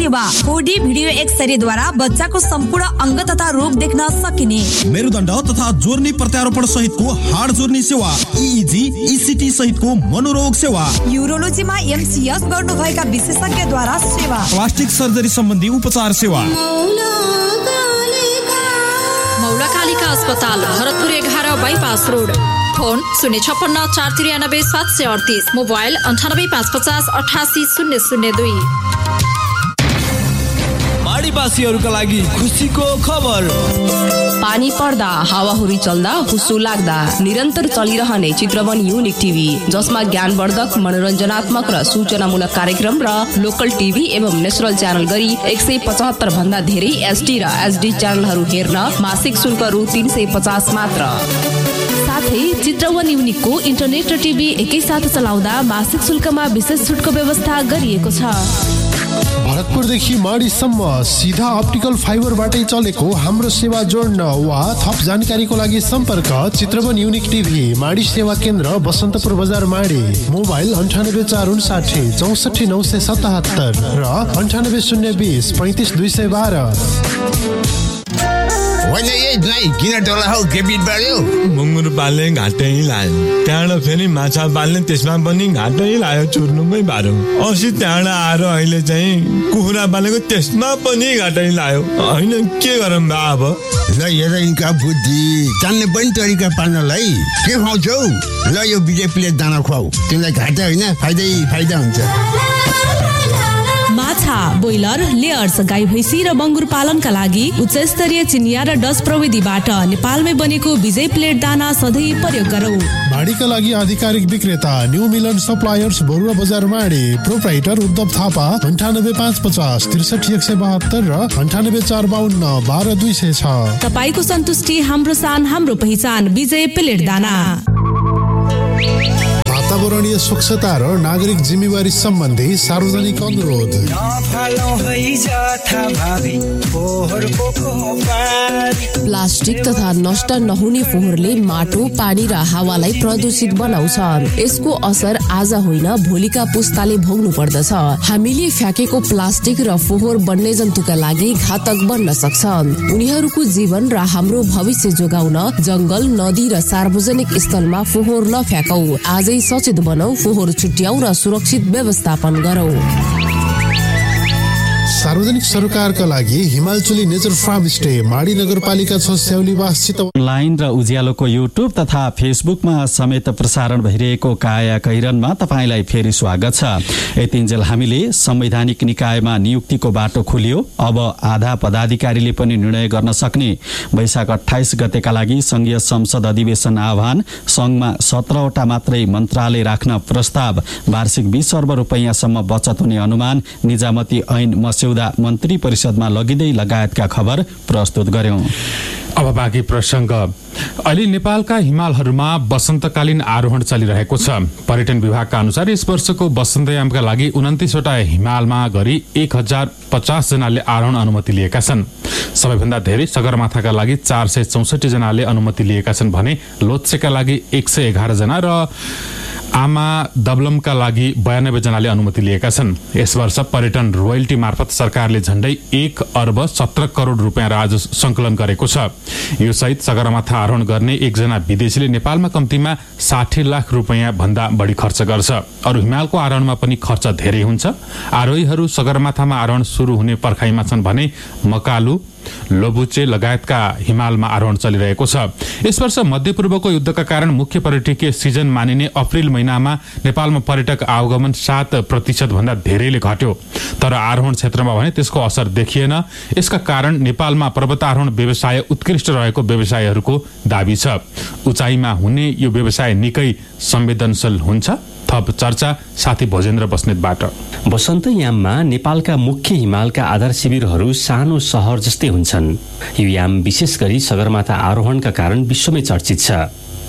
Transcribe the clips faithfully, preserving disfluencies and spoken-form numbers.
सेवा four D video एक्सरेद्वारा बच्चाको सम्पूर्ण अंग तथा रोग देख्न सकिने, मेरुदण्ड तथा जोर्नी प्रत्यारोपण सहितको हाड जोर्नी सेवा, इइजी इसिटी सहितको मनोरोग सेवा, युरोलोजीमा एमसीएस गर्नुभएका विशेषज्ञद्वारा सेवा, प्लास्टिक सर्जरी सम्बन्धी उपचार सेवा। मौला कालिका अस्पताल भरतपुर एघार बाइपास रोड। फोन शून्य छप्पन्न चार त्रियानब्बे सात सय अडतिस, मोबाइल अन्ठानब्बे पाँच पचास अठासी शून्य शून्य दुई। माडीवासीहरूका लागि खुसीको खबर। पानी पर्दा, हावाहुरी चल्दा, हुस्सो लाग्दा निरन्तर चलिरहने चित्रवन युनिक टिभी, जसमा ज्ञानवर्धक, मनोरञ्जनात्मक र सूचनामूलक कार्यक्रम र लोकल टिभी एवं नेसनल च्यानल गरी एक सय पचहत्तर भन्दा धेरै एसडी र एसडी च्यानलहरू हेर्न मासिक शुल्क रु तीन सय पचास मात्र। साथै चित्रवन युनिकको इन्टरनेट र टिभी एकैसाथ चलाउँदा मासिक शुल्कमा विशेष छुटको व्यवस्था गरिएको छ। भरतपुरदेखि माडीसम्म सिधा अप्टिकल फाइबरबाटै चलेको हाम्रो सेवा जोड्न वा थप जानकारीको लागि सम्पर्क चित्रवन युनिक टिभी, माडी सेवा केन्द्र, बसन्तपुर बजार, माडी। मोबाइल अन्ठानब्बे चार उन्साठी चौसठी नौ सय सतहत्तर र अन्ठानब्बे शून्य बिस पैँतिस दुई सय बाह्र। किन टोला हौ के बिट बढ्यो? मुङ्गुर पाल्ने घाटै लायो, त्यहाँबाट फेरि माछा पाल्ने त्यसमा पनि घाटै लायो, चुर्नुमै बाह्रो। अस्ति त्यहाँबाट आएर अहिले चाहिँ कुखुरा पालेको त्यसमा पनि घाटै लायो। होइन के गरौँ बा अब? ल हेर यिनका बुद्धि, जान्ने पनि तरिका पाल्नलाई के खुवाउँछौ? ल यो विजय प्लेट दाना खुवाऊ, तिमीलाई घाटा होइन फाइदै फाइदा हुन्छ। माछा, ब्रोइलर, लेयर्स, गाई भैँसी र बङ्गुर पालनका लागि उच्च स्तरीय चिनिया र डच प्रविधिबाट नेपालमै बनेको विजय प्लेट दाना सधैँ प्रयोग गरौँ। माडीका लागि आधिकारिक विक्रेता न्यू मिलन सप्लायर्स, बरुवा बजार, माडी। प्रोप्राइटर उद्धव थापा, अन्ठानब्बे पाँच पचास त्रिसठी एक सय बहत्तर र अन्ठानब्बे चार बाहन्न बाह्र दुई सय छ। तपाईँको सन्तुष्टि हाम्रो सान, हाम्रो पहिचान, विजय प्लेट दाना। वातावरणीय स्वच्छता र नागरिक जिम्मेवारी सम्बन्धी सार्वजनिक अनुरोध। प्लास्टिक तथा नष्ट नहुने फोहोरले माटो, पानी र हावालाई प्रदूषित बनाउँछ। यसको असर आज होइन भोलिका पुस्ताले भोग्नु पर्दछ। हामीले फ्याँकेको प्लास्टिक र फोहोर वन्यजन्तुका लागि घातक बन्न सक्छ। उनीहरूको जीवन र हाम्रो भविष्य जोगाउन जंगल, नदी र सार्वजनिक स्थलमा फोहोर नफ्याँकौ। आजै सचेत बनौ, फोहोर छुट्याउ र सुरक्षित व्यवस्थापन गरौ। सार्वजनिक सरकारका लागि हिमालचली नेचर फार्म स्टे, माडी नगरपालिका छ, स्याउलीवास, चितवन। अनलाइन र उज्यालोको युट्युब तथा फेसबुकमा समेत प्रसारण भइरहेको काया कैरनमा तपाईँलाई फेरि स्वागत छ। यतिन्जेल हामीले संवैधानिक निकायमा नियुक्तिको बाटो खुल्यो। अब आधा पदाधिकारीले पनि निर्णय गर्न सक्ने। वैशाख अठाइस गतेका लागि संघीय संसद अधिवेशन आह्वान। संघमा सत्रवटा मात्रै मन्त्रालय राख्न प्रस्ताव। वार्षिक बीस अर्ब रुपैयाँसम्म बचत हुने अनुमान। निजामती ऐन मस्यौदा मन्त्री परिषदमा लगिँदै लगायतका खबर प्रस्तुत गर्यौं। अब बाँकी प्रसंग। अहिले नेपालका हिमालहरूमा वसन्तकालीन आरोहण चलिरहेको छ। पर्यटन विभागका अनुसार यस वर्षको वसन्तयामका लागि उन्तिसवटा हिमालमा गरी एक हजार पचास जनाले आरोहण अनुमति लिएका छन्। सबैभन्दा धेरै सगरमाथाका लागि चार सय चौसठी जनाले अनुमति लिएका छन् भने लोत्सेका लागि एक सय एघार जना र आमा दबलमका लागि बयानब्बे जनाले अनुमति लिएका छन्। यस वर्ष पर्यटन रोयल्टी मार्फत सरकारले झण्डै एक अर्ब सत्र करोड रुपियाँ राजस्व संकलन गरेको छ। यो सहित सगरमाथा आरोहण गर्ने एकजना विदेशीले नेपालमा कम्तीमा साठी लाख रुपियाँ भन्दा बढी खर्च गर्छ। अरू हिमालको आरोहणमा पनि खर्च धेरै हुन्छ। आरोहीहरू सगरमाथामा आरोहण सुरु हुने पर्खाइमा छन् भने मकालु, लोबुचे लगायतका हिमालमा आरोहण चलिरहेको छ। यस वर्ष मध्यपूर्वको युद्धका कारण मुख्य पर्यटकीय सिजन मानिने अप्रिल महिनामा नेपालमा पर्यटक आवागमन सात प्रतिशत भन्दा धेरैले घट्यो। तर आरोहण क्षेत्रमा भने त्यसको असर देखिएन। यसका कारण नेपालमा पर्वतारोहण व्यवसाय उत्कृष्ट रहेको व्यवसायीहरूको दाबी छ। उचाइमा हुने यो व्यवसाय निकै संवेदनशील हुन्छ। थप चर्चा साथी भोजेन्द्र बस्नेतबाट। वसन्तयाममा नेपालका मुख्य हिमालका आधार शिविरहरू सानो सहर जस्तै हुन्छन्। यो याम विशेष गरी सगरमाथा आरोहणका कारण विश्वमै चर्चित छ।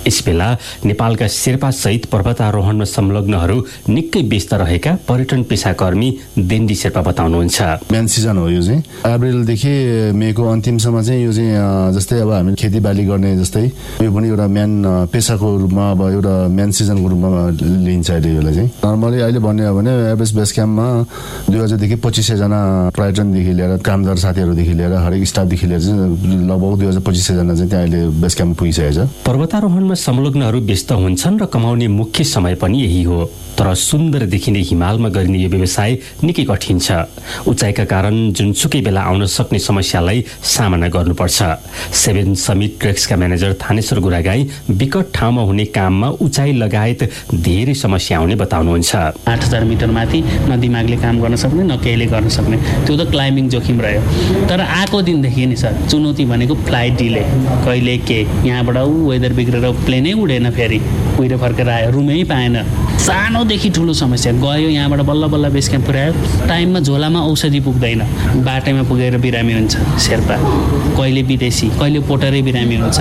यसबेला नेपालका शेर्पा सहित पर्वतारोहणमा संलग्नहरू निकै व्यस्त रहेका पर्यटन पेसाकर्मी देन्डी शेर्पा बताउनुहुन्छ। म्यान सिजन हो यो चाहिँ अप्रिलदेखि मेको अन्तिमसम्म चाहिँ यो चाहिँ जस्तै अब हामी खेतीबाली गर्ने जस्तै यो पनि एउटा म्यान पेसाको रूपमा अब एउटा म्यान सिजनको रूपमा लिन्छ अहिले यसलाई चाहिँ। नर्मली अहिले भन्ने हो भने एभरेज बेस क्याम्पमा दुई हजारदेखि पच्चिस सयजना पर्यटनदेखि लिएर कामदार साथीहरूदेखि लिएर हरेक स्टाफदेखि लिएर चाहिँ लगभग दुई हजार पच्चिस सयजना चाहिँ त्यहाँ अहिले बेस क्याम्प पुगिसकेको छ। पर्वतारोहणमा संलग्नहरू व्यस्त हुन्छन् र कमाउने मुख्य समय पनि यही हो। तर सुन्दर देखिने हिमालमा गरिने यो व्यवसाय निकै कठिन छ। उचाइका कारण जुनसुकै बेला आउन सक्ने समस्यालाई सामना गर्नुपर्छ। सेभेन समिट ट्रेक्सका म्यानेजर थानेश्वर गुरागाई विकट ठाउँमा हुने काममा उचाइ लगायत धेरै समस्या आउने बताउनुहुन्छ। आठ हजार मिटर माथि न दिमागले काम गर्न सक्ने न केहीले गर्न सक्ने, त्यो त क्लाइम्बिङ जोखिम रह्यो। तर आएको दिनदेखि नि सर चुनौती भनेको फ्लाइट डिले, कहिले के यहाँबाट ऊ वेदर बिग्रेर प्लेनै उडेन, फेरि उहिले फर्केर आयो, रुमै पाएन। सानोदेखि ठुलो समस्या गयो, यहाँबाट बल्ल बल्ल बेस क्याम्प पुर्यायो, टाइममा झोलामा औषधि पुग्दैन, बाटैमा पुगेर बिरामी हुन्छ शेर्पा, कहिले विदेशी कहिले पोटरै बिरामी हुन्छ।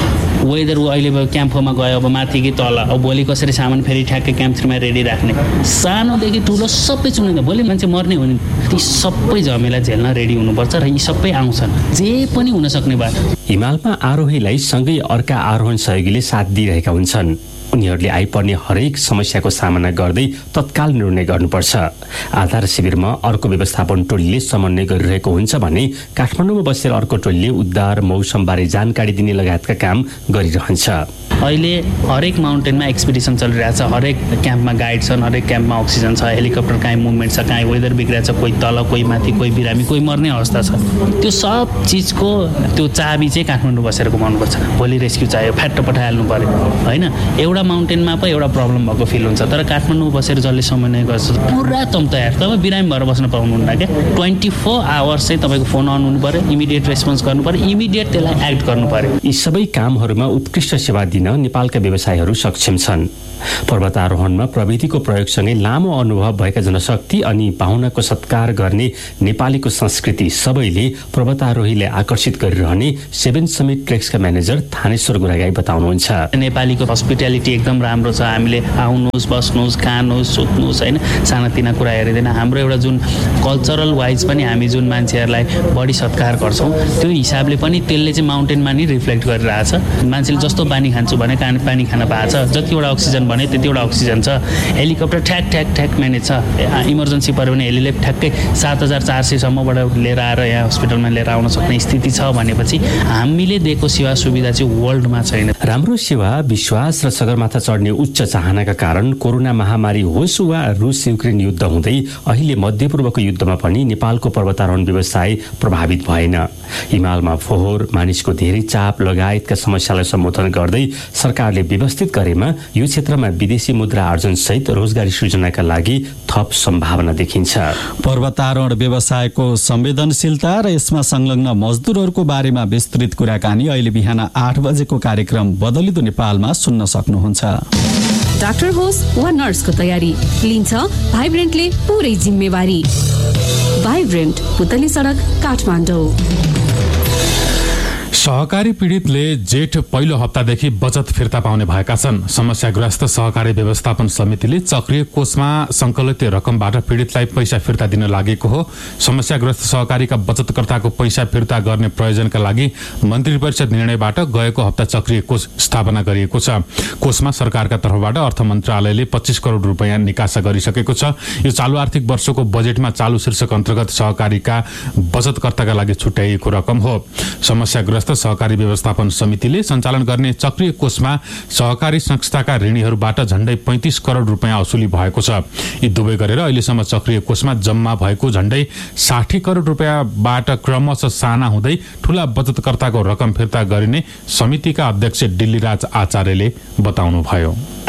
वेदर अहिले क्याम्पमा गयो, अब माथि कि तल, अब भोलि कसरी सामान फेरि ठ्याक्कै क्याम्प थ्रीमा रेडी राख्ने, सानोदेखि ठुलो सबै चुनिँदा भोलि मान्छे मर्ने हो नि, ती सबै झमेला झेल्न रेडी हुनुपर्छ र यी सबै आउँछन् जे पनि हुन सक्ने बाटो। हिमालमा आरोहीलाई सँगै अर्का आरोहण सहयोगीले साथ दिइरहेका हुन्छन्। उनीहरूले आइपर्ने हरेक समस्याको सामना गर्दै तत्काल निर्णय गर्नुपर्छ। आधार शिविरमा अर्को व्यवस्थापन टोलीले समन्वय गरिरहेको हुन्छ भने काठमाडौँमा बसेर अर्को टोलीले उद्धार मौसमबारे जानकारी दिने लगायतका काम गरिरहन्छ। अहिले हरेक माउन्टेनमा एक्सपिडिसन चलिरहेछ, हरेक क्याम्पमा गाइड छन्, हरेक क्याम्पमा अक्सिजन छ, हेलिकप्टर काहीँ मुभमेन्ट छ, काहीँ वेदर बिग्रेछ, कोही तल कोही माथि, कोही बिरामी, कोही मर्ने अवस्था छ। त्यो सब चिजको त्यो चाबी चाहिँ काठमाडौँ बसेर घुमाउनुपर्छ। भोलि रेस्क्यु चाहियो फ्याट्ट पठाइहाल्नु पर्यो होइन। एउटा माउन्टेनमा पो एउटा प्रब्लम भएको फिल हुन्छ, तर काठमाडौँ बसेर जसले समन्वय गर्छ पुरा तम तयार, तपाईँ बिरामी भएर बस्न पाउनुहुन्न क्या। ट्वेन्टी फोर आवर्स चाहिँ तपाईँको फोन अन हुनु पर्यो, इमिडिएट रेस्पोन्स गर्नु पर्यो, इमिडिएट त्यसलाई एक्ट गर्नु पर्यो। यी सबै कामहरूमा उत्कृष्ट सेवा दिन नेपालका व्यवसायहरू सक्षम छन्। पर्वतारोहणमा प्रविधिको प्रयोगसँगै लामो अनुभव भएका जनशक्ति अनि पाहुनाको सत्कार गर्ने नेपालीको संस्कृति सबैले पर्वतारोहीलाई आकर्षित गरिरहने सेभेन समिट ट्रेक्सका म्यानेजर थानेश्वर गुरागाई बताउनुहुन्छ। नेपालीको हस्पिटालिटी एकदम राम्रो छ। हामीले आउनुहोस्, बस्नुहोस्, खानुहोस्, सुत्नुहोस् होइन, सानातिना कुरा हेरिँदैन। हाम्रो एउटा जुन कल्चरल वाइज पनि हामी जुन मान्छेहरूलाई बढी सत्कार गर्छौँ त्यो हिसाबले पनि त्यसले चाहिँ माउन्टेनमा नि रिफ्लेक्ट गरिरहेछ। मान्छेले जस्तो पानी खान्छु भने पानी खान पाएको छ, जतिवटा अक्सिजन भने त्यतिवटा अक्सिजन छ, हेलिकप्टर ठ्याक ठ्याक ठ्याक म्यानेज छ। इमर्जेन्सी पऱ्यो भने हेलीले ठ्याक्कै सात हजार चार सयसम्मबाट लिएर आएर यहाँ हस्पिटलमा लिएर आउन सक्ने स्थिति छ भनेपछि हामीले दिएको सेवा सुविधा चाहिँ वर्ल्डमा छैन। राम्रो सेवा, विश्वास र सगरमाथा चढ्ने उच्च चाहनाका कारण कोरोना महामारी होस् वा रुस युक्रेन युद्ध हुँदै अहिले मध्यपूर्वको युद्धमा पनि नेपालको पर्वतारोहण व्यवसाय प्रभावित भएन। हिमालमा फोहोर, मानिसको धेरै चाप लगायतका समस्यालाई सम्बोधन गर्दै सरकारले व्यवस्थित गरेमा यो क्षेत्रमा विदेशी मुद्रा आर्जन सहित रोजगारी सृजनाका लागि थप सम्भावना देखिन्छ। पर्वतारोहण व्यवसायको संवेदनशीलता र यसमा संलग्न मजदुरहरूको बारेमा विस्तृत कुराकानी अहिले बिहान आठ बजेको कार्यक्रम बदलिदो नेपालमा सुन्न सक्नुहुन्छ। डाक्टर होस् वा नर्सको तयारी लिन्छ भाइब्रेन्टले पुरै जिम्मेवारी। भाइब्रेन्ट, पुतली सडक, काठमाडौँ। सहकारी पीडितले जेठ पहिलो हप्तादेखि बचत फिर्ता पाउने भएका छन्। समस्याग्रस्त सहकारी व्यवस्थापन समितिले चक्रिय कोषमा संकलित रकमबाट पीडितलाई पैसा फिर्ता दिन लागेको हो। समस्याग्रस्त सहकारीका बचतकर्ताको पैसा फिर्ता गर्ने प्रयोजनका लागि मन्त्री परिषद निर्णयबाट गएको हप्ता चक्रिय कोष स्थापना गरिएको छ। कोषमा सरकारका तर्फबाट अर्थ मन्त्रालयले पच्चीस करोड रुपियाँ निकासा गरिसकेको छ। यो चालु आर्थिक वर्षको बजेटमा चालु शीर्षक अन्तर्गत सहकारीका बचतकर्ताका लागि छुट्याइएको रकम हो। समस्याग्रस्त सहकारी व्यवस्थापन समितिले सञ्चालन गर्ने चक्रिय कोषमा सहकारी संस्थाका ऋणीहरूबाट झण्डै पैंतीस करोड रुपियाँ असुली भएको छ। यी दुवै गरेर अहिलेसम्म चक्रिय कोषमा जम्मा भएको झण्डै साठी करोड रुपियाँबाट क्रमशः साना हुँदै ठूला बचतकर्ताको रकम फिर्ता गरिने समितिका अध्यक्ष डिल्लीराज आचार्यले बताउनुभयो।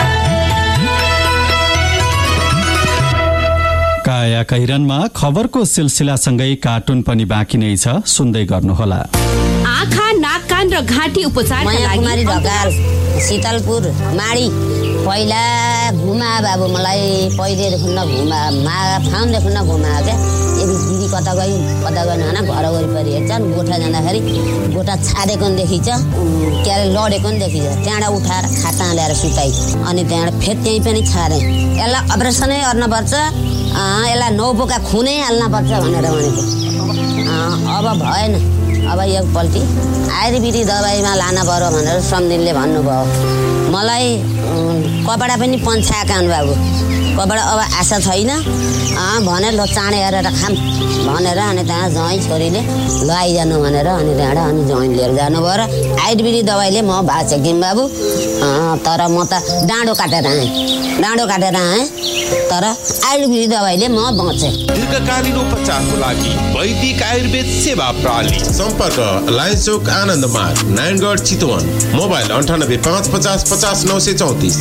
काया कैरनमा खबरको सिलसिलासँगै कार्टुन पनि बाँकी नै छ, सुन्दै गर्नुहोला। आँखा, नाक, कान र घाँटी उपचारका लागि ढकाल शीतलपुर माडी पहिला घुमा बाबु मलाई पहिलेदेखि न घुमा मा फाउन्डेसन न घुमा क्या यदि कि कता गयो कता गएन होइन घर वरिपरि हेर्छन् गोठा जाँदाखेरि गोठा छाडेको पनि देखिन्छ के अरे लडेको पनि देखिन्छ त्यहाँबाट उठाएर खाता ल्याएर सुताइ अनि त्यहाँबाट फेरि त्यहीँ पनि छाडे यसलाई अपरेसनै गर्नुपर्छ यसलाई नौ बोका खुनै हाल्नुपर्छ भनेर भनेको अब भएन अब एकपल्टि आयुर्वेदिक दबाईमा लान पर्यो भनेर सम्धिनले भन्नुभयो मलाई कपडा पनि पन्छाएका हुन् बाबु कपडा अब आशा छैन भनेर ल चाँडै हेरेर खाम भनेर अनि त्यहाँ ज्वाइँ छोरीले लैजानु भनेर अनि त्यहाँबाट अनि ज्वाइँ लिएर जानुभयो र आयुर्वेदिक दबाईले म बाँचेँ किम बाबु तर म त डाँडो काटेर आएँ डाँडो काटेर आएँ तर आयुर्वेदिक दबाईले म बाँचेँ। दीर्घकालीन उपचारको लागि वैदिक आयुर्वेद सेवा प्रणाली सम्पर्क लायन्स चौक आनन्द मार्ग नारायणगढ चितवन मोबाइल अन्ठानब्बे पाँच पचास पचास नौ सय चौतिस।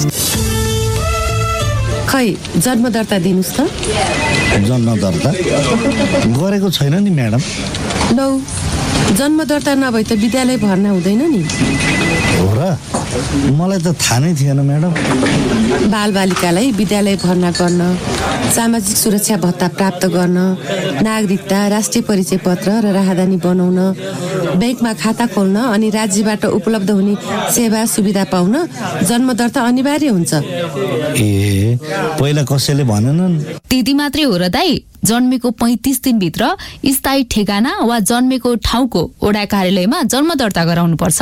खै जन्म दर्ता दिनुस् त। जन्म दर्ता गरेको छैन नि म्याडम। लौ जन्म दर्ता नभए त विद्यालय भर्ना हुँदैन नि। हो र मलाई त थाहा नै थिएन म्याडम। बालबालिकालाई विद्यालय भर्ना गर्न सामाजिक सुरक्षा भत्ता प्राप्त गर्न नागरिकता राष्ट्रिय परिचय पत्र र राहदानी बनाउन ब्याङ्कमा खाता खोल्न अनि राज्यबाट उपलब्ध हुने सेवा सुविधा पाउन जन्म दर्ता अनिवार्य हुन्छ। ए पहिला कसैले भनेनन्। त्यति मात्रै हो र दाइ जन्मेको पैँतिस दिनभित्र स्थायी ठेगाना वा जन्मेको ठाउँको वडा कार्यालयमा जन्म दर्ता गराउनु पर्छ।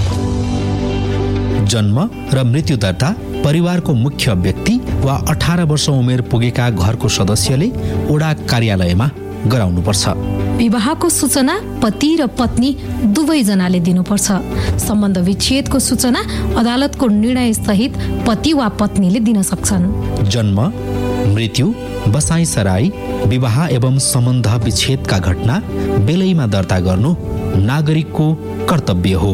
जन्म र मृत्यु दर्ता परिवारको मुख्य व्यक्ति वा अठार वर्ष उमेर पुगेका घरको सदस्यले वडा कार्यालयमा गराउनुपर्छ। विवाहको सूचना पति र पत्नी दुवैजनाले दिनुपर्छ। सम्बन्ध विच्छेदको सूचना अदालतको निर्णय सहित पति वा पत्नीले दिन सक्छन्। जन्म मृत्यु बसाई सराई विवाह एवं सम्बन्ध विच्छेदका घटना बेलैमा दर्ता गर्नु नागरिकको कर्तव्य हो।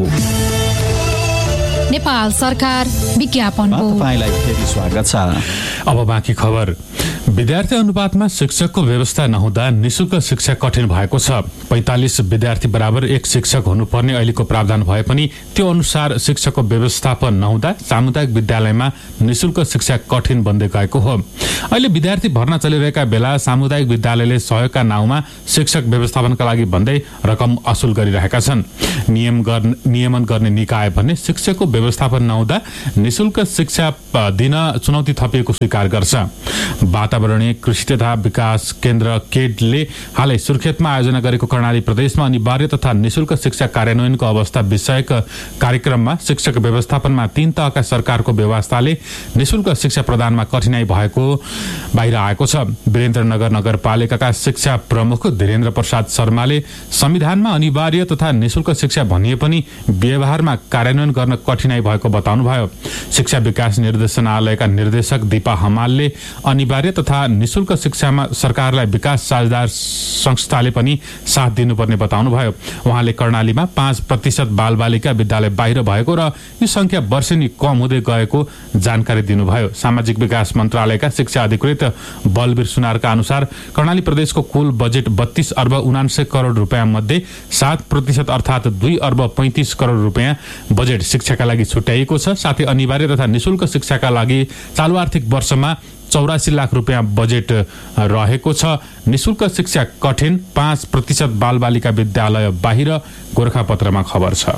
नेपाल सरकार विज्ञापन हो। तपाईलाई फेरि स्वागत छ। अब बाँकी खबर। विद्यार्थी अनुपातमा शिक्षकको व्यवस्था नहुँदा निशुल्क शिक्षा कठिन भएको छ। पैंतालिस विद्यार्थी बराबर एक शिक्षक हुनुपर्ने अहिलेको प्रावधान भए पनि त्यो अनुसार शिक्षकको व्यवस्थापन नहुँदा सामुदायिक विद्यालयमा निशुल्क शिक्षा कठिन बन्दै गएको हो। अहिले विद्यार्थी भर्ना चलिरहेका बेला सामुदायिक विद्यालयले सहयोगका नाउँमा शिक्षक व्यवस्थापनका लागि भन्दै रकम असुल गरिरहेका छन्। नियम गर्ने नियमन गर्ने निकाय भने शिक्षकको व्यवस्थापन नहुँदा निशुल्क शिक्षा दिन चुनौती थपिएको स्वीकार गर्छ। वातावरणीय कृषि तथा विकास केन्द्र केडले हालै सुर्खेतमा आयोजना गरेको कर्णाली प्रदेशमा अनिवार्य तथा निशुल्क शिक्षा कार्यान्वयनको अवस्था विषयक कार्यक्रममा शिक्षक व्यवस्थापनमा तीन तहका सरकारको व्यवस्थाले निशुल्क शिक्षा प्रदानमा कठिनाई भएको बाहिर आएको छ। वीरेन्द्रनगर नगरपालिकाका शिक्षा प्रमुख धीरेन्द्र प्रसाद शर्माले संविधानमा अनिवार्य तथा निशुल्क शिक्षा भनिए पनि व्यवहारमा कार्यान्वयन गर्न कठिनाई भएको बताउनुभयो। शिक्षा विकास निर्देशनालयका निर्देशक दीपा हमालले अनिवार्य तथा निशुल्क शिक्षामा सरकारलाई विकास साझेदार संस्थाले पनि साथ दिनुपर्ने बताउनुभयो। उहाँले कर्णालीमा पाँच प्रतिशत बालबालिका विद्यालय बाहिर भएको र यो संख्या वर्षेनी कम हुँदै गएको जानकारी दिनुभयो। सामाजिक विकास मन्त्रालयका शिक्षा अधिकृत बलवीर सुनारका अनुसार कर्णाली प्रदेशको कुल बजेट बत्तीस अर्ब उनान्सय करोड रुपियाँ मध्ये सात प्रतिशत अर्थात दुई अर्ब पैंतिस करोड रुपियाँ बजेट शिक्षाका लागि छुट्याइएको छ। साथै अनिवार्य तथा निशुल्क शिक्षाका लागि चालु आर्थिक वर्षमा चौरासी लाख रुपियाँ बजेट रहेको छ। निशुल्क शिक्षा कठिन पाँच प्रतिशत बालबालिका विद्यालय बाहिर गोरखापत्रमा खबर छ।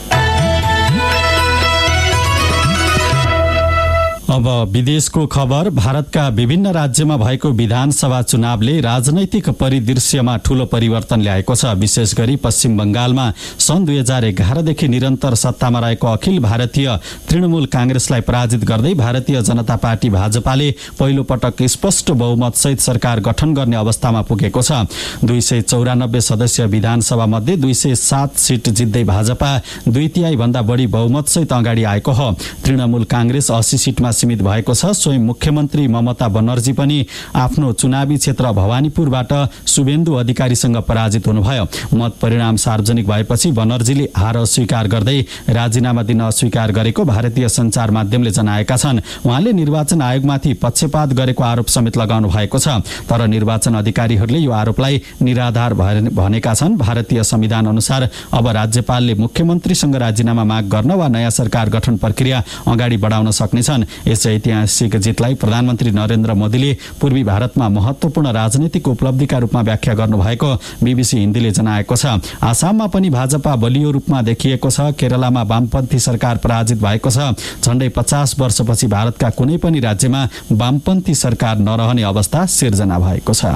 अब विदेशको खबर। भारतका विभिन्न राज्यमा भएको विधानसभा चुनावले राजनैतिक परिदृश्यमा ठूलो परिवर्तन ल्याएको छ। विशेष गरी पश्चिम बंगालमा सन् दुई हजार एघारदेखि निरन्तर सत्तामा रहेको अखिल भारतीय तृणमूल कांग्रेसलाई पराजित गर्दै भारतीय जनता पार्टी भाजपाले पहिलो पटक स्पष्ट बहुमत सहित सरकार गठन गर्ने अवस्थामा पुगेको छ। दुई सय चौरानब्बे सदस्य विधानसभा मध्ये दुई सय सात सीट जित्दै भाजपा दुई तिहाई भन्दा बढी बहुमत सहित अगाडि आएको हो। तृणमूल कांग्रेस अस्सी सीटमा सीमित भएको छ। स्वयं मुख्यमन्त्री ममता बनर्जी पनि आफ्नो चुनावी क्षेत्र भवानीपुरबाट शुभेन्दु अधिकारीसँग पराजित हुनुभयो। मत परिणाम सार्वजनिक भएपछि बनर्जीले हार अस्वीकार गर्दै राजीनामा दिन अस्वीकार गरेको भारतीय सञ्चार माध्यमले जनाएका छन्। उहाँले निर्वाचन आयोगमाथि पक्षपात गरेको आरोप समेत लगाउनु भएको छ। तर निर्वाचन अधिकारीहरूले यो आरोपलाई निराधार भनेका छन्। भारतीय संविधान अनुसार अब राज्यपालले मुख्यमन्त्रीसँग राजीनामा माग गर्न वा नयाँ सरकार गठन प्रक्रिया अगाडि बढाउन सक्नेछन्। यस ऐतिहासिक जितलाई प्रधानमन्त्री नरेन्द्र मोदीले पूर्वी भारतमा महत्वपूर्ण राजनीतिक उपलब्धिका रूपमा व्याख्या गर्नुभएको बीबीसी हिन्दीले जनाएको छ। आसाममा पनि भाजपा बलियो रूपमा देखिएको छ। केरलामा वामपन्थी सरकार पराजित भएको छ। झण्डै पचास वर्षपछि भारतका कुनै पनि राज्यमा वामपन्थी सरकार नरहने अवस्था सिर्जना भएको छ।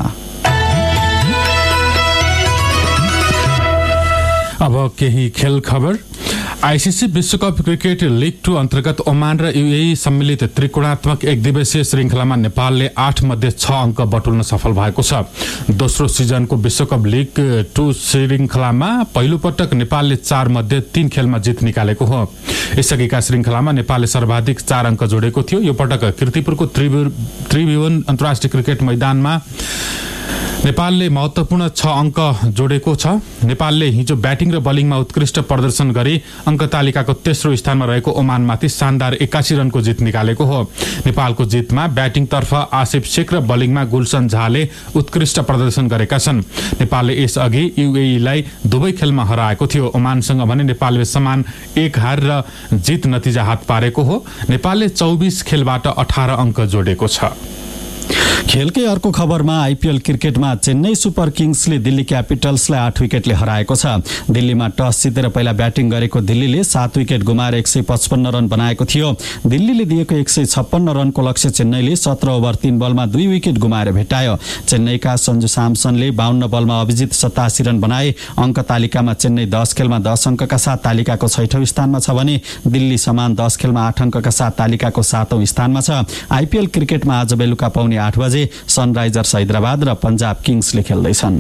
अब केही खेल खबर। आईसीसी विश्वकप क्रिकेट लिग टू अन्तर्गत ओमान र यूएई सम्मिलित त्रिकोणात्मक एक दिवसीय श्रृङ्खलामा नेपालले आठ मध्ये छ अङ्क बटुल्न सफल भएको छ। दोस्रो सिजनको विश्वकप लिग टू श्रृङ्खलामा पहिलो पटक नेपालले चार मध्ये तीन खेलमा जित निकालेको हो। यसअघिका श्रृङ्खलामा नेपालले सर्वाधिक चार अङ्क जोडेको थियो। यो पटक कीर्तिपुरको त्रिभुवन अन्तर्राष्ट्रिय क्रिकेट मैदानमा नेपालले महत्वपूर्ण छ अङ्क जोडेको छ। नेपालले हिजो ब्याटिङ र बलिङमा उत्कृष्ट प्रदर्शन गरी अङ्क तालिकाको तेस्रो स्थानमा रहेको ओमानमाथि शानदार एकासी रनको जित निकालेको हो। नेपालको जितमा ब्याटिङतर्फ आसिफ शेख र बलिङमा गुलसन झाले उत्कृष्ट प्रदर्शन गरेका छन्। नेपालले यसअघि यूएईलाई दुवै खेलमा हराएको थियो। ओमानसँग भने नेपालले समान एक हार र जित नतिजा हात पारेको हो। नेपालले चौबिस खेलबाट अठार अङ्क जोडेको छ। खेलकै अर्को खबरमा आइपीएल क्रिकेटमा चेन्नई सुपर किङ्सले दिल्ली क्यापिटल्सलाई आठ विकेटले हराएको छ। दिल्लीमा टस जितेर पहिला ब्याटिङ गरेको दिल्लीले सात विकेट गुमाएर एक सय पचपन्न रन बनाएको थियो। दिल्लीले दिएको एक सय छप्पन्न रनको लक्ष्य चेन्नईले सत्र ओभर तीन बलमा दुई विकेट गुमाएर भेटायो। चेन्नईका सञ्जु सैमसनले बाहन्न बलमा अभिजित सतासी रन बनाए। अङ्क तालिकामा चेन्नई दस खेलमा दस अङ्कका साथ तालिकाको छैठौं स्थानमा छ भने दिल्ली समान दस खेलमा आठ अङ्कका साथ तालिकाको सातौं स्थानमा छ। आइपीएल क्रिकेटमा आज बेलुका पाउने आठ बजे सनराइजर्स हैदराबाद र पंजाब किङ्सले खेल्दैछन्।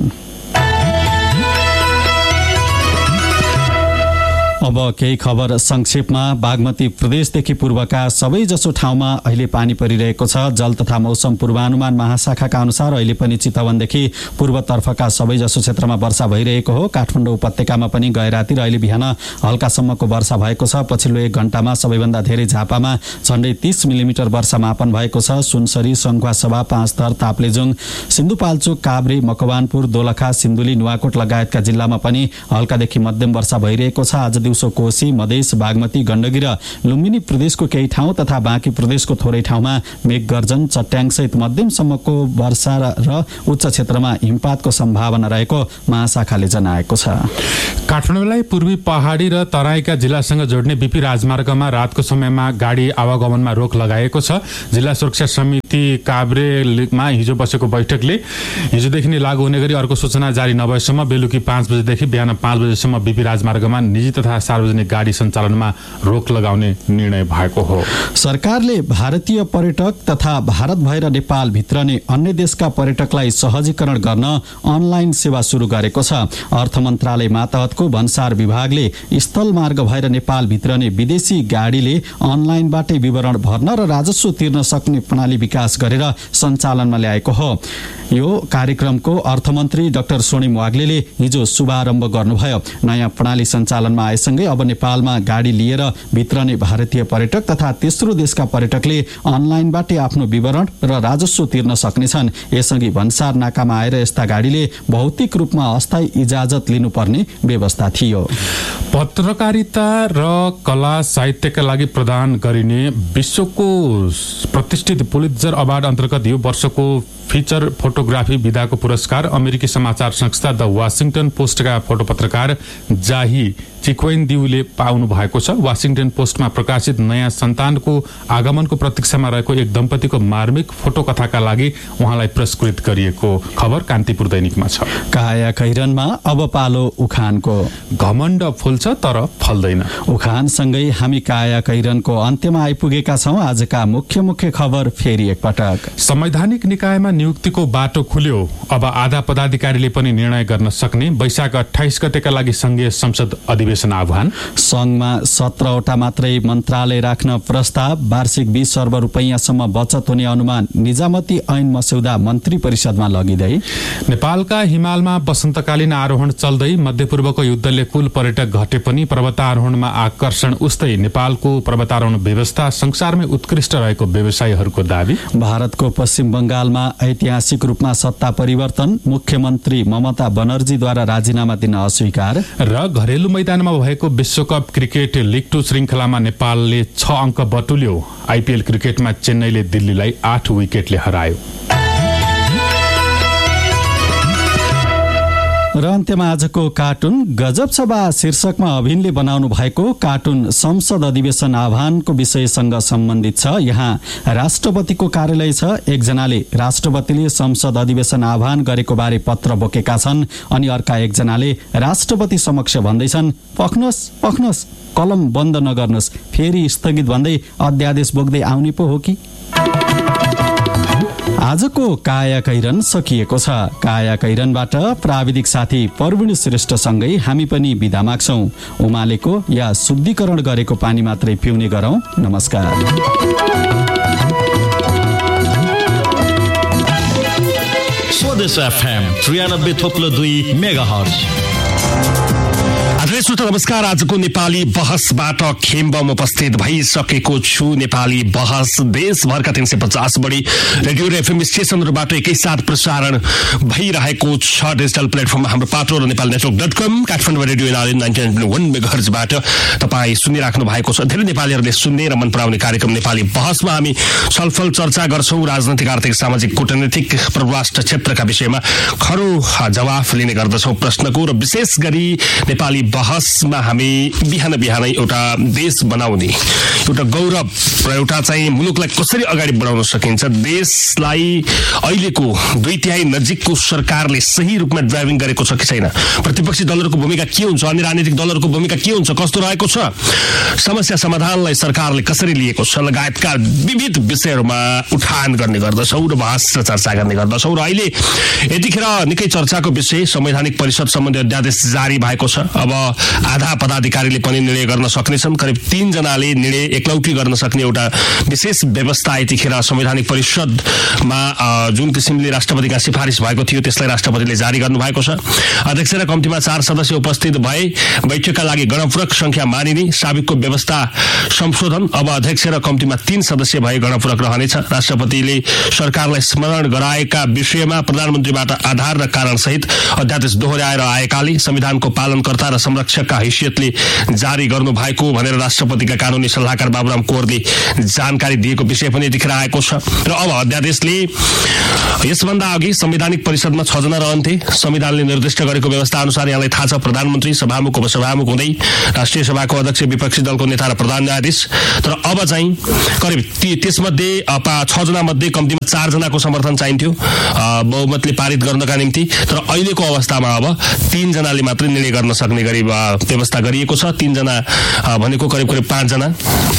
अब केही खबर संक्षेपमा। बागमती प्रदेशदेखि पूर्वका सबैजसो ठाउँमा अहिले पानी परिरहेको छ। जल तथा मौसम पूर्वानुमान महाशाखाका अनुसार अहिले पनि चितवनदेखि पूर्वतर्फका सबैजसो क्षेत्रमा वर्षा भइरहेको हो। काठमाडौँ उपत्यकामा पनि गए राति र अहिले बिहान हल्कासम्मको वर्षा भएको छ। पछिल्लो एक घण्टामा सबैभन्दा धेरै झापामा झण्डै तीस मिलिमिटर वर्षा मापन भएको छ। सुनसरी, सङ्खुवासभा, पाँचथर, ताप्लेजुङ, सिन्धुपाल्चोक, काभ्रे, मकवानपुर, दोलखा, सिन्धुली, नुवाकोट लगायतका जिल्लामा पनि हल्कादेखि मध्यम वर्षा भइरहेको छ। आज दिउँसो कोशी, मधेस, बागमती, गण्डकी र लुम्बिनी प्रदेशको केही ठाउँ तथा बाँकी प्रदेशको थोरै ठाउँमा मेघगर्जन, चट्याङ सहित मध्यमसम्मको वर्षा र उच्च क्षेत्रमा हिमपातको सम्भावना रहेको महाशाखाले जनाएको छ। काठमाडौँलाई पूर्वी पहाडी र तराईका जिल्लासँग जोड्ने बीपी राजमार्गमा रातको समयमा गाडी आवागमनमा रोक लगाएको छ। जिल्ला सुरक्षा समिति काभ्रेमा हिजो बसेको बैठकले हिजोदेखि नै लागू हुने गरी अर्को सूचना जारी नभएसम्म बेलुकी पाँच बजेदेखि बिहान पाँच बजेसम्म बीपी राजमार्गमा निजी तथा सार्वजनिक गाडी सञ्चालनमा रोक लगाउने निर्णय भएको हो। सरकारले भारतीय पर्यटक तथा भारत भएर नेपाल भित्रने अन्य देशका पर्यटकलाई सहजीकरण गर्न अनलाइन सेवा सुरु गरेको छ। अर्थ मन्त्रालय मातहतको भन्सार विभागले स्थल मार्ग भएर नेपाल भित्रने विदेशी गाडीले अनलाइनबाटै विवरण भर्न र राजस्व तिर्न सक्ने प्रणाली विकास गरेर सञ्चालनमा ल्याएको हो। यो कार्यक्रमको अर्थमन्त्री डाक्टर स्वर्णिम वाग्लेले हिजो शुभारम्भ गर्नुभयो। नयाँ प्रणाली सञ्चालनमा आएसँगै अब नेपालमा गाडी लिएर भित्रने भारतीय पर्यटक तथा तेस्रो देशका पर्यटकले अनलाइनबाटै आफ्नो विवरण र राजस्व तिर्न सक्नेछन्। यसअघि भन्सार नाकामा आएर यस्ता गाडीले भौतिक रूपमा अस्थायी इजाजत लिनुपर्ने व्यवस्था थियो। पत्रकारिता र कला साहित्यका लागि प्रदान गरिने विश्वको प्रतिष्ठित पुलित्जर अवार्ड अन्तर्गत यो वर्षको फिचर फोटोग्राफी विधाको पुरस्कार अमेरिकी समाचार संस्था द वाशिङटन पोस्टका फोटो पत्रकार जाही चिक्वेन्दिउले पाउनु भएको छ। वाशिङटन पोस्टमा प्रकाशित नयाँ सन्तानको आगमनको प्रतीक्षामा रहेको एक दम्पतिको मार्मिक फोटो कथाका लागि उहाँलाई पुरस्कृत गरिएको खबर कान्तिपुर दैनिकमा छ। काया कैरनमा अब पालो उखानको। घमण्ड फुल्छ तर फल्दैन। उखानसँगै हामी काया कैरनको अन्त्यमा आइपुगेका छौं। आजका मुख्य मुख्य खबर फेरि एकपटक। संवैधानिक निकायमा नियुक्तिको बाटो खुल्यो। अब आधा पदाधिकारीले पनि निर्णय गर्न सक्ने। वैशाख अठाइस गतेका लागि संघीय संसद अधिवेशन आह्वान। संघमा सत्रवटा मात्रै मन्त्रालय राख्न प्रस्ताव। वार्षिक बीस अर्ब रुपैयाँसम्म बचत हुने अनुमान। निजामती ऐन मस्यौदा मन्त्री परिषदमा लगिँदै। नेपालका हिमालमा वसन्तकालीन आरोहण चल्दै। मध्यपूर्वको युद्धले कुल पर्यटक घटे पनि पर्वतारोहणमा आकर्षण उस्तै। नेपालको पर्वतारोहण व्यवस्था संसारमै उत्कृष्ट रहेको व्यवसायीहरूको दावी। भारतको पश्चिम बंगालमा ऐतिहासिक रूपमा सत्ता परिवर्तन। मुख्यमन्त्री ममता बनर्जीद्वारा राजीनामा दिन अस्वीकार। र घरेलु मैदानमा अमेरिकामा भएको विश्वकप क्रिकेट लिग टू श्रृङ्खलामा नेपालले छ अङ्क बटुल्यो। आइपिएल क्रिकेटमा चेन्नईले दिल्लीलाई आठ विकेटले हरायो। र अन्त्यमा आजको कार्टुन गजब सभा शीर्षकमा अभिनले बनाउनु भएको कार्टुन संसद अधिवेशन आह्वानको विषयसँग सम्बन्धित छ। यहाँ राष्ट्रपतिको कार्यालय छ। एकजनाले राष्ट्रपतिले संसद अधिवेशन आह्वान गरेको बारे पत्र बोकेका छन् अनि अर्का एकजनाले राष्ट्रपति समक्ष भन्दैछन् पख्नुहोस् पख्नुहोस् कलम बन्द नगर्नुहोस्, फेरि स्थगित भन्दै अध्यादेश बोक्दै आउने पो हो कि। आजको काया कैरन सकिएको छ। काया कैरनबाट प्राविधिक साथी परवीण श्रेष्ठसँगै हामी पनि बिदा माग्छौं। उमालेको या शुद्धिकरण गरेको पानी मात्रै पिउने गरौं। नमस्कार। स्वदेश एफएम त्रियानब्बे थोप्लो दुई मेगा हर्ज। श्रोता नमस्कार। आजको नेपाली बहसबाट खेम्बम उपस्थित भइसकेको छु। नेपाली बहस देशभरका तीन सय पचास बढी रेडियो र एफएम स्टेशनहरूबाट एकैसाथ प्रसारण भइरहेको छ। डिजिटल प्लेटफर्ममा हाम्रो पाटो र नेपाल नेटवर्क डट कम काठमाडौँ रेडियो नाइन्टी वान मेगाहर्जबाट तपाईँ सुनिराख्नु भएको छ। धेरै नेपालीहरूले सुन्ने र मन पराउने कार्यक्रम नेपाली बहसमा हामी छलफल चर्चा गर्छौँ। राजनैतिक, आर्थिक, सामाजिक, कूटनीतिक, परराष्ट्र क्षेत्रका विषयमा खरो जवाफ लिने गर्दछौँ प्रश्नको। र विशेष गरी नेपाली बहसमा हामी बिहान बिहानै एउटा देश बनाउने, एउटा गौरव र एउटा चाहिँ मुलुकलाई कसरी अगाडि बढाउन सकिन्छ, देशलाई अहिलेको दुई तिहाई नजिकको सरकारले सही रूपमा ड्राइभिङ गरेको छ कि छैन, प्रतिपक्षी दलहरूको भूमिका के हुन्छ, अन्य राजनीतिक दलहरूको भूमिका के हुन्छ, कस्तो रहेको छ, समस्या समाधानलाई सरकारले कसरी लिएको छ लगायतका विविध विषयहरूमा उठान गर्ने गर्दछौँ र बहस र चर्चा गर्ने गर्दछौँ। र अहिले यतिखेर निकै चर्चाको विषय संवैधानिक परिषद सम्बन्धी अध्यादेश जारी भएको छ। अब आधा पदाधिकारीले पनि निर्णय गर्न सक्नेछन्। करिब तीन जनाले निर्णय एकलौटी गर्न सक्ने एउटा विशेष व्यवस्था यतिखेर संवैधानिक परिषदमा जुन किसिमले राष्ट्रपतिका सिफारिस भएको थियो त्यसलाई राष्ट्रपतिले जारी गर्नु भएको छ। अध्यक्ष र कम्तीमा चार सदस्य उपस्थित भए बैठकका लागि गणपूरक संख्या मानिने, साबिकको व्यवस्था संशोधन, अब अध्यक्ष र कम्तीमा तीन सदस्य भए गणपूरक रहनेछ। राष्ट्रपतिले सरकारलाई स्मरण गराएका विषयमा प्रधानमन्त्रीबाट आधार र कारण सहित अध्यादेश दोहोर्याएर आएकाले संविधानको पालनकर्ता र संरक्षकका हैसियतले जारी गर्नु भएको भनेर राष्ट्रपतिका कानूनी सल्लाहकार बाबुराम कोरले जानकारी दिएको विषय पनि यतिखेर आएको छ। र अब अध्यादेशले यसभन्दा अघि संवैधानिक परिषदमा छ जना रहन्थे। संविधानले निर्दिष्ट गरेको व्यवस्था अनुसार यहाँलाई थाहा छ प्रधानमन्त्री, सभामुख, उपसभामुख हुँदै राष्ट्रिय सभाको अध्यक्ष, विपक्षी दलको नेता र प्रधान न्यायाधीश। तर अब चाहिँ करिब त्यसमध्ये छ जना मध्ये कम्तीमा चार जनाको समर्थन चाहिन्थ्यो बहुमतले पारित गर्नका निम्ति। तर अहिलेको अवस्थामा अब तीन जनाले मात्रै निर्णय गर्न सक्ने गरी व्यवस्था गरिएको छ। तीनजना भनेको करिब करिब पाँचजना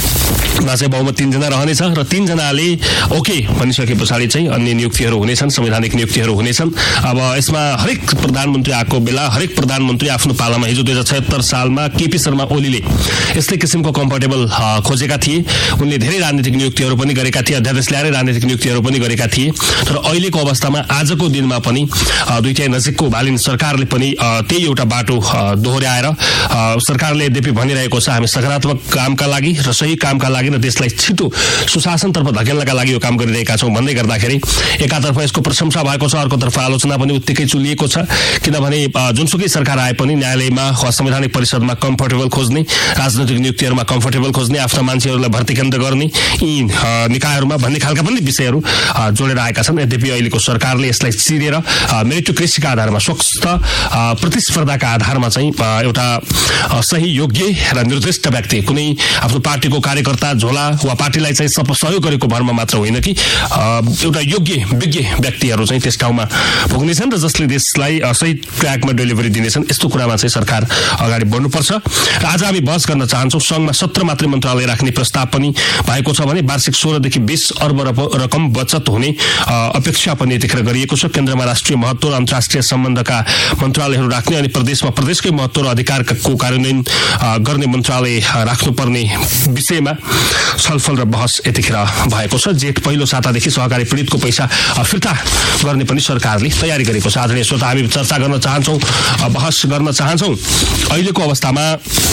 मा चाहिँ बहुमत तीनजना रहनेछ र तीनजनाले ओके भनिसके पछाडि चाहिँ अन्य नियुक्तिहरू हुनेछन्, संवैधानिक नियुक्तिहरू हुनेछन्। अब यसमा हरेक प्रधानमन्त्री आएको बेला हरेक प्रधानमन्त्री आफ्नो पालामा हिजो दुई हजार छयत्तर सालमा केपी शर्मा ओलीले यस्तै किसिमको कम्फर्टेबल खोजेका थिए। उनले धेरै राजनीतिक नियुक्तिहरू पनि गरेका थिए, अध्यादेश ल्याएर राजनीतिक नियुक्तिहरू पनि गरेका थिए। तर अहिलेको अवस्थामा आजको दिनमा पनि दुई तिहाई नजिकको बालिन सरकारले पनि त्यही एउटा बाटो दोहोर्याएर सरकारले यद्यपि भनिरहेको छ हामी सकारात्मक कामका लागि र सही कामका लागि र देशलाई छिटो सुशासनतर्फ धकेल्नका लागि यो काम गरिरहेका छौँ भन्दै गर्दाखेरि एकातर्फ यसको प्रशंसा भएको छ, अर्कोतर्फ आलोचना पनि उत्तिकै चुलिएको छ। किनभने जुनसुकै सरकार आए पनि न्यायालयमा वा संवैधानिक परिषदमा कम्फर्टेबल खोज्ने, राजनैतिक नियुक्तिहरूमा कम्फर्टेबल खोज्ने, आफ्ना मान्छेहरूलाई भर्ती केन्द्र गर्ने, यी निकायहरूमा भन्ने खालका पनि विषयहरू जोडेर आएका छन्। यद्यपि अहिलेको सरकारले यसलाई चिरेर मेरिटोक्रेसीका आधारमा, स्वस्थ प्रतिस्पर्धाका आधारमा चाहिँ एउटा सही, योग्य र निर्दिष्ट व्यक्ति, कुनै आफ्नो पार्टीको कार्यकर्ता झोला वा पार्टीलाई चाहिँ सहयोग गरेको भरमा मात्र होइन कि एउटा योग्य विज्ञ व्यक्तिहरू चाहिँ त्यस ठाउँमा पुग्नेछन् र जसले देशलाई सही ट्र्याकमा डेलिभरी दिनेछन्। यस्तो कुरामा चाहिँ सरकार अगाडि बढ्नुपर्छ। र आज हामी बहस गर्न चाहन्छौँ सङ्घमा सत्र मात्रै मन्त्रालय राख्ने प्रस्ताव पनि भएको छ भने वार्षिक सोह्रदेखि बिस अर्ब रकम बचत हुने अपेक्षा पनि यतिखेर गरिएको छ। केन्द्रमा राष्ट्रिय महत्त्व र अन्तर्राष्ट्रिय सम्बन्धका मन्त्रालयहरू राख्ने अनि प्रदेशमा प्रदेशकै महत्त्व र अधिकारको कार्यान्वयन गर्ने मन्त्रालय राख्नुपर्ने विषयमा छलफल र बहस यतिखेर भएको छ। जेठ पहिलो सातादेखि सहकारी पीडितको पैसा फिर्ता गर्ने पनि सरकारले तयारी गरेको छ। आदरणीय श्रोता, हामी चर्चा गर्न चाहन्छौँ, बहस गर्न चाहन्छौँ अहिलेको अवस्थामा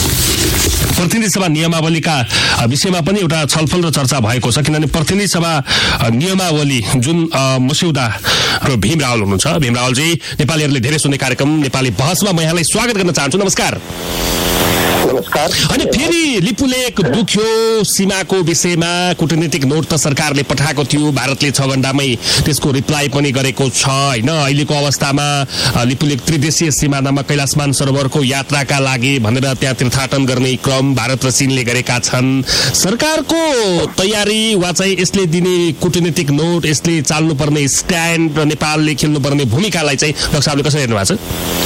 प्रतिनिधि सभा नियमावलीका विषयमा पनि एउटा छलफल र चर्चा भएको छ, किनभने प्रतिनिधि सभा नियमावली जुन मस्यौदा र भीम रावल हुनुहुन्छ। भीम रावलजी, नेपालीहरूले धेरै सुन्ने कार्यक्रम नेपाली बहसमा म यहाँलाई स्वागत गर्न चाहन्छु। नमस्कार। नमस्कार। अनि फेरि लिपुलेक दुख्यो सीमाको विषयमा कूटनीतिक नोट त सरकारले पठाएको थियो, भारतले छ घण्टामै त्यसको रिप्लाई पनि गरेको छ होइन। अहिलेको अवस्थामा लिपुलेक त्रिदेशीय सिमानामा कैलाशमान सरोवरको यात्राका लागि भनेर त्यहाँ तीर्थाटन गर्ने क्रम भारत र चीनले गरेका छन्। सरकारको तयारी वा चाहिँ यसले दिने कूटनीतिक नोट, यसले चाल्नुपर्ने स्ट्यान्ड र नेपालले खेल्नुपर्ने भूमिकालाई चाहिँ डाक्टर साहबले कसरी हेर्नु भएको छ?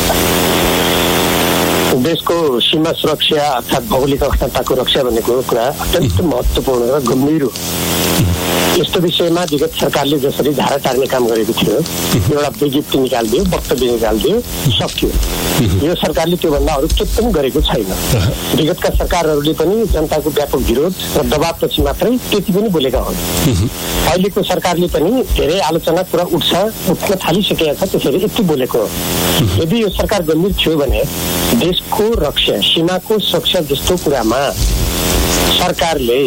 देशको सीमा सुरक्षा अर्थात् भौगोलिक अखण्डताको रक्षा भनेको कुरा अत्यन्त महत्त्वपूर्ण र गम्भीर हो। यस्तो विषयमा विगत सरकारले जसरी धारा टार्ने काम गरेको थियो, एउटा विज्ञप्ति निकालिदियो, वक्तव्य निकालिदियो, सक्यो। यो सरकारले त्योभन्दा अरू के पनि गरेको छैन। विगतका सरकारहरूले पनि जनताको व्यापक विरोध र दबावपछि मात्रै त्यति पनि बोलेका हुन्। अहिलेको सरकारले पनि धेरै आलोचना कुरा उठ्छ, उठ्न थालिसकेका छ, त्यसरी यति बोलेको हो। यदि यो सरकार गम्भीर थियो भने देशको रक्षा, सीमाको सुरक्षा जस्तो कुरामा सरकारले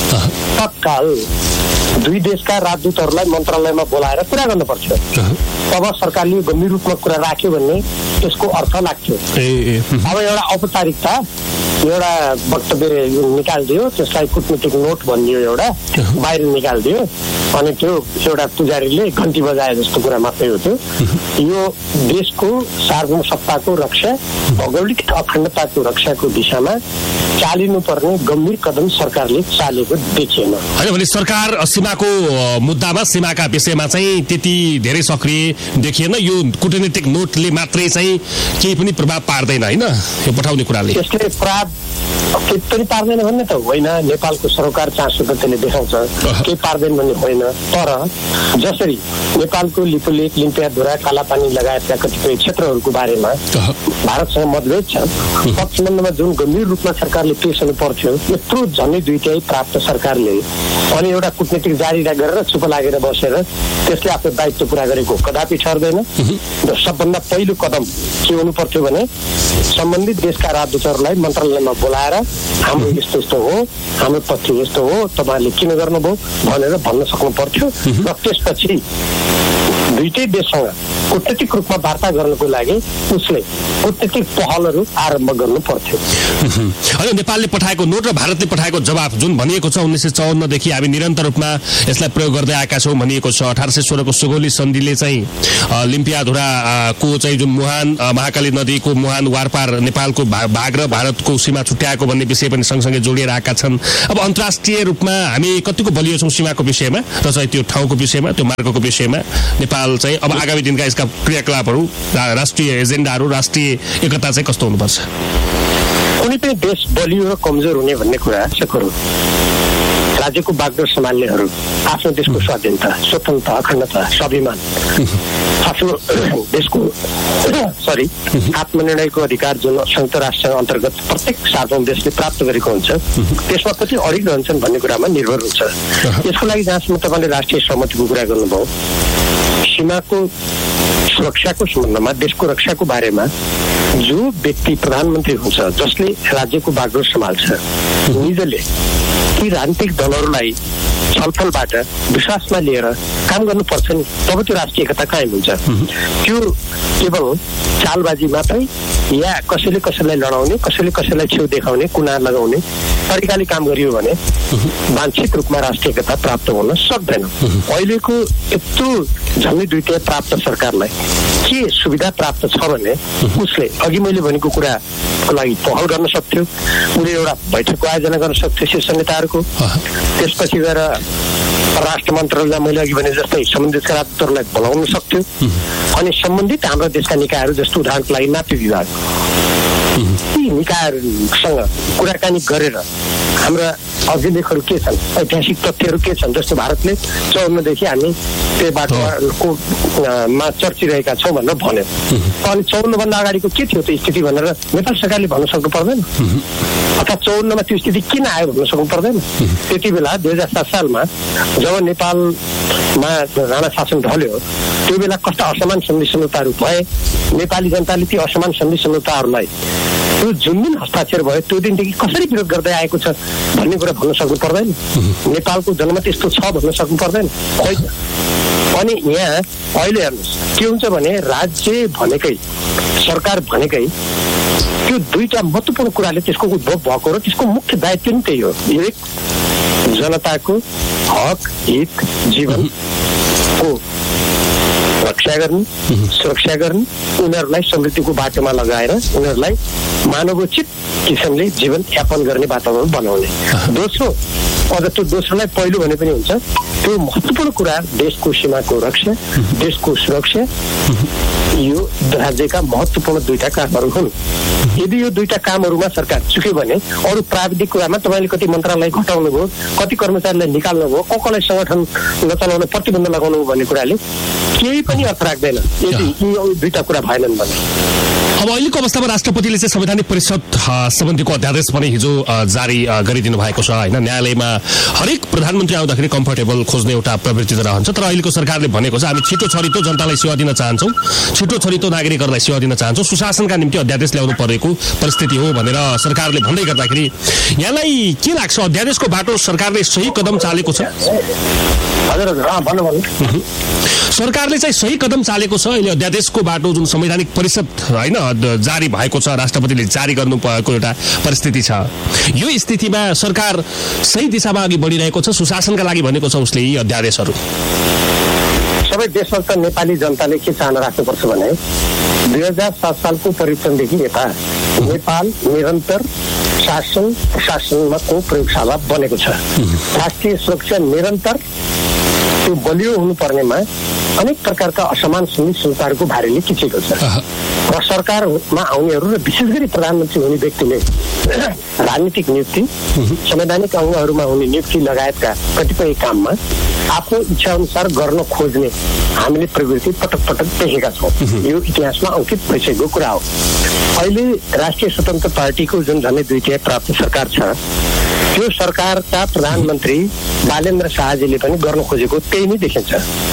तत्काल दुई देशका राजदूतहरूलाई मन्त्रालयमा बोलाएर कुरा गर्नु पर्थ्यो। तब सरकारले गम्भीर रूपमा कुरा राख्यो भन्ने त्यसको अर्थ लाग्थ्यो। अब एउटा औपचारिकता, एउटा वक्तव्य निकालिदियो, त्यसलाई कूटनीतिक नोट भनिदियो, एउटा बाहिर निकालिदियो, अनि त्यो एउटा पुजारीले घन्टी बजाए जस्तो कुरा मात्रै हो। त्यो यो देशको सार्वभौम सत्ताको रक्षा, भौगोलिक अखण्डताको रक्षाको दिशामा चालिनुपर्ने गम्भीर कदम सरकारले चालेको देखिएन। होइन भने सरकार सीमाको मुद्दामा, सीमाका विषयमा चाहिँ त्यति धेरै सक्रिय देखिएन। यो कूटनीतिक नोटले मात्रै चाहिँ केही पनि प्रभाव पार्दैन होइन यो पठाउने कुराले? त्यसले प्रभाव केही पनि पार्दैन भन्ने त होइन। नेपालको सरोकार चासो त त्यसले देखाउँछ, केही पार्दैन भन्ने होइन। तर जसरी नेपालको लिपुलेक, लिम्पियाधुरा, कालापानी लगायतका कतिपय क्षेत्रहरूको बारेमा भारतसँग मतभेद छ, तत्सम्बन्धमा जुन गम्भीर रूपमा सरकारले पेश हुनु पर्थ्यो, यत्रो झन्डै दुई तिहाई प्राप्त सरकारले अनि एउटा कूटनीतिक जारी गरेर चुप लागेर बसेर त्यसले आफ्नो दायित्व पुरा गरेको कदापि ठर्दैन। र सबभन्दा पहिलो कदम के हुनु पर्थ्यो भने सम्बन्धित देशका राजदूतहरूलाई मन्त्रालयमा बोलाएर हाम्रो यस्तो यस्तो हो, हाम्रो तथ्य यस्तो हो, तपाईँहरूले किन गर्नुभयो भनेर भन्न सक्नु पर्थ्यो। र त्यसपछि दुईटै देशसँग कूटनीतिक रूपमा वार्ता गर्नको लागि उसले कूटनीतिक पहलहरू आरम्भ गर्नु पर्थ्यो। होइन, नेपालले पठाएको नोट र भारतले पठाएको जवाफ जुन भनिएको छ उन्नाइस सय चौवन्नदेखि हामी निरन्तर रूपमा यसलाई प्रयोग गर्दै आएका छौँ भनिएको छ। अठार सय सोह्रको सुगौली सन्धिले चाहिँ लिम्पियाधुराको चाहिँ जुन मुहान, महाकाली नदीको मुहान वारपार नेपालको भाग र भारतको सीमा छुट्याएको भन्ने विषय पनि सँगसँगै जोडिएर आएका छन्। अब अन्तर्राष्ट्रिय रूपमा हामी कतिको बलियो छौँ सीमाको विषयमा र चाहिँ त्यो ठाउँको विषयमा, त्यो मार्गको विषयमा? नेपाल चाहिँ अब आगामी दिनका यसका क्रियाकलापहरू, राष्ट्रिय एजेन्डाहरू, राष्ट्रिय एकता चाहिँ कस्तो हुनुपर्छ? कुनै पनि देश बलियो र कमजोर हुने भन्ने कुरा सकरो राज्यको बागडोर सम्हाल्नेहरू आफ्नो देशको स्वाधीनता, स्वतन्त्रता, अखण्डता, स्वाभिमान, आफ्नो देशको सरी आत्मनिर्णयको अधिकार जुन संयुक्त राष्ट्र अन्तर्गत प्रत्येक सार्वभौम देशले प्राप्त गरेको हुन्छ त्यसमा कति अडिग रहन्छन् भन्ने कुरामा निर्भर हुन्छ। यसको लागि जहाँसम्म तपाईँले राष्ट्रिय सहमतिको कुरा गर्नुभयो, सीमाको सुरक्षाको सम्बन्धमा, देशको रक्षाको बारेमा जो व्यक्ति प्रधानमन्त्री हुन्छ, जसले राज्यको बागडोर सम्हाल्छ, निजले ती राजनीतिक दलहरूलाई छलफलबाट विश्वासमा लिएर काम गर्नुपर्छ नि, तब त्यो राष्ट्रिय एकता कायम हुन्छ। त्यो केवल चालबाजी मात्रै या कसैले कसैलाई लडाउने, कसैले कसैलाई छेउ देखाउने, कुना लगाउने तरिकाले काम गरियो भने वाञ्छित रूपमा राष्ट्रिय एकता प्राप्त हुन सक्दैन। अहिलेको यत्रो झन्डै दुईटै प्राप्त सरकारलाई के सुविधा प्राप्त छ भने उसले अघि मैले भनेको कुराको लागि पहल गर्न सक्थ्यो, उसले एउटा बैठकको आयोजना गर्न सक्थ्यो शीर्ष नेताहरूको, त्यसपछि गएर परराष्ट्र मन्त्रालयलाई मैले अघि भने जस्तै सम्बन्धित राजदूतहरूलाई बोलाउन सक्थ्यो अनि सम्बन्धित हाम्रा देशका निकायहरू जस्तो उदाहरणको लागि नापी विभाग ती निकायहरूसँग कुराकानी गरेर हाम्रा अभिलेखहरू के छन्, ऐतिहासिक तथ्यहरू के छन्, जस्तो भारतले चौन्नदेखि हामी त्यो बाटोको मा चर्चिरहेका छौँ भनेर भन्यो। अनि चौन्नभन्दा अगाडिको के थियो त्यो स्थिति भनेर नेपाल सरकारले भन्न सक्नु पर्दैन, अथवा चौन्नमा त्यो स्थिति किन आयो भन्न सक्नु पर्दैन। त्यति बेला दुई हजार सात सालमा जब नेपालमा राणा शासन ढल्यो त्यो बेला कस्ता असमान सन्धि सम्झौताहरू भए, नेपाली जनताले ती असमान सन्धि सम्झौताहरूलाई त्यो जुन दिन हस्ताक्षर भयो त्यो दिनदेखि कसरी विरोध गर्दै आएको छ भन्ने कुरा भन्न सक्नु पर्दैन। नेपालको जनमत यस्तो छ भन्न सक्नु पर्दैन। अनि यहाँ अहिले हेर्नुहोस् के हुन्छ भने राज्य भनेकै सरकार भनेकै त्यो दुईटा महत्त्वपूर्ण कुराले त्यसको उद्भव भएको र त्यसको मुख्य दायित्व पनि त्यही हो। एक जनताको हक हित जीवनको रक्षा गर्ने सुरक्षा गर्ने उनीहरूलाई समृद्धिको बाटोमा लगाएर उनीहरूलाई मानवोचित किसिमले जीवन यापन गर्ने वातावरण बनाउने। दोस्रो अझ त्यो दोस्रोलाई पहिलो भने पनि हुन्छ त्यो महत्त्वपूर्ण कुरा देशको सीमाको रक्षा देशको सुरक्षा यो राज्यका महत्त्वपूर्ण दुईटा कामहरू हुन्। यदि यो दुईटा कामहरूमा सरकार चुक्यो भने अरू प्राविधिक कुरामा तपाईँले कति मन्त्रालय घटाउनु भयो कति कर्मचारीलाई निकाल्नु भयो को कोलाई सङ्गठन नचलाउन प्रतिबन्ध लगाउनु भन्ने कुराले केही पनि अर्थ राख्दैन यदि यी दुईटा कुरा भएनन् भने। अब अहिलेको अवस्थामा राष्ट्रपतिले चाहिँ संवैधानिक परिषद सम्बन्धीको अध्यादेश पनि हिजो जारी गरिदिनु भएको छ होइन। न्यायालयमा हरेक प्रधानमन्त्री आउँदाखेरि कम्फर्टेबल खोज्ने एउटा प्रवृत्ति त रहन्छ, तर अहिलेको सरकारले भनेको छ हामी छिटो छरितो जनतालाई सेवा दिन चाहन्छौँ, छिटो छरितो नागरिकहरूलाई सेवा दिन चाहन्छौँ, सुशासनका निम्ति अध्यादेश ल्याउनु परेको परिस्थिति हो भनेर सरकारले भन्दै गर्दाखेरि यहाँलाई के लाग्छ अध्यादेशको बाटो सरकारले सही कदम चालेको छ? हजुर भन्नु भन्नु सरकारले चाहिँ सही कदम चालेको छ अहिले अध्यादेशको बाटो जुन संवैधानिक परिषद होइन जारी भएको छ राष्ट्रपतिले जारी गर्नु भएको एउटा परिस्थिति छ। यो स्थितिमा सरकार सही दिशामा अघि बढिरहेको छ सुशासनका लागि भनेको छ उसले यी अध्यादेशहरू। सबै देशभक्त नेपाली जनताले के चाहना राख्नुपर्छ भने दुई हजार सात सालको परिवर्तनदेखि यता नेपाल निरन्तर शासन प्रशासनको प्रयोगशाला बनेको छ। राष्ट्रिय सुरक्षा निरन्तर त्यो बलियो हुनुपर्नेमा अनेक प्रकारका असमान सुनिश्चितताहरूको भारीले खिचेको छ र सरकारमा आउनेहरू र विशेष गरी प्रधानमन्त्री हुने व्यक्तिले राजनीतिक नियुक्ति संवैधानिक अङ्गहरूमा हुने नियुक्ति लगायतका कतिपय काममा आफ्नो इच्छा अनुसार गर्न खोज्ने हामीले प्रवृत्ति पटक पटक देखेका छौँ। यो इतिहासमा अंकित भइसकेको कुरा हो। अहिले राष्ट्रिय स्वतन्त्र पार्टीको जुन झन्डै दुई तिहाई प्राप्त सरकार छ त्यो सरकारका प्रधानमन्त्री बालेन्द्र शाहजीले पनि गर्न खोजेको त्यही नै देखिन्छ।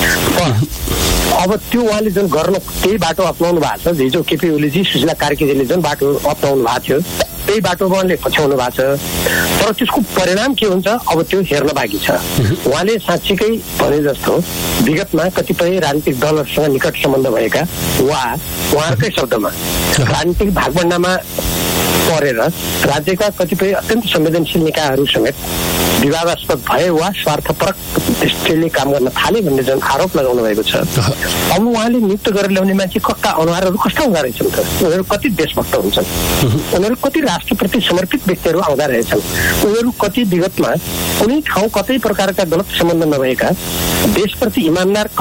अब त्यो उहाँले जुन गर्न त्यही बाटो अपनाउनु भएको छ हिजो केपी ओलीजी सुशीला कार्कीजीले जुन बाटो अपनाउनु भएको थियो त्यही बाटो उहाँले पछ्याउनु भएको छ, तर त्यसको परिणाम के हुन्छ अब त्यो हेर्न बाँकी छ। उहाँले साँच्चीकै भने जस्तो विगतमा कतिपय राजनीतिक दलहरूसँग निकट सम्बन्ध भएका वा उहाँहरूकै शब्दमा राजनीतिक भागभण्डामा परेर राज्यका कतिपय अत्यन्त संवेदनशील निकायहरू समेत विवादास्पद भए वा स्वार्थपरक दृष्टिले काम गर्न थाले भन्ने जुन आरोप लगाउनु भएको छ। अब उहाँले नियुक्त गरेर ल्याउने मान्छे कक्का अनुहारहरू कस्ता हुँदो रहेछन् त? उनीहरू कति देशभक्त हुन्छन्, उनीहरू कति राष्ट्रप्रति समर्पित व्यक्तिहरू आउँदा रहेछन्, उनीहरू कति विगतमा कुनै ठाउँ कतै प्रकारका गलत सम्बन्ध नभएका देशप्रति इमान्दार